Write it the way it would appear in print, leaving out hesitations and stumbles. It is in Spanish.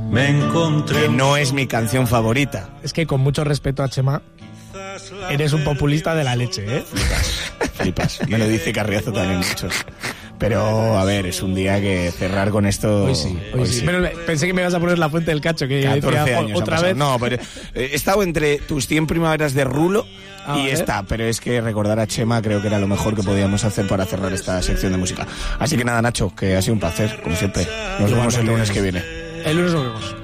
me encontré. Que no es mi canción favorita. Es que con mucho respeto a Chema, eres un populista de la leche, ¿eh? Flipas. Me lo dice Carriazo también mucho. Pero, a ver, es un día que cerrar con esto... Hoy sí. Pero pensé que me ibas a poner La Fuente del Cacho, que 14 decía, años otra vez. No, pero he estado entre tus 100 primaveras de Rulo y vale. esta, pero es que recordar a Chema creo que era lo mejor que podíamos hacer para cerrar esta sección de música. Así que nada, Nacho, que ha sido un placer, como siempre. Nos vemos el lunes que viene. El lunes nos vemos.